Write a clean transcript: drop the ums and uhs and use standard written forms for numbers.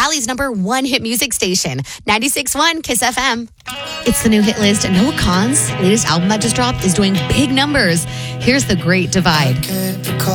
Valley's #1 hit music station, 96.1 Kiss FM. It's the new hit list, and Noah Kahan's latest album that just dropped is doing big numbers. Here's The Great Divide.